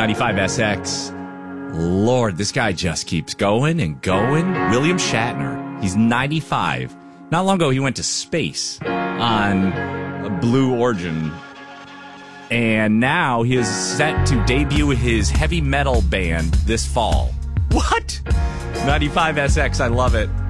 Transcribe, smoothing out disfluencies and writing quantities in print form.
95SX. Lord, this guy just keeps going and going. William Shatner. He's 95. Not long ago, he went to space on Blue Origin. And now he is set to debut his heavy metal band this fall. What? 95SX, I love it.